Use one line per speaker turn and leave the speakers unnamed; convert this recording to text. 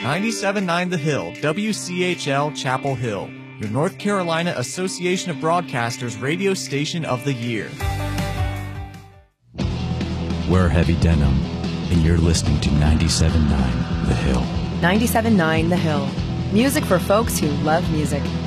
97.9 The Hill, WCHL Chapel Hill, your North Carolina Association of Broadcasters radio station of the year.
We're Heavy Denim, and you're listening to 97.9 The Hill.
97.9 The Hill. Music for folks who love music.